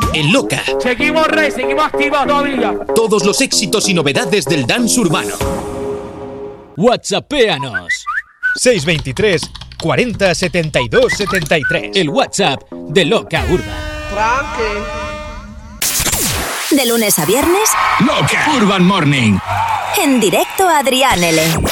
en Loca. Seguimos activos todavía. Todos los éxitos y novedades del dance urbano. WhatsAppéanos. 623 40 72 73. El WhatsApp de Loca Urban. De lunes a viernes, Loca Urban Morning. en directo a Adrián L.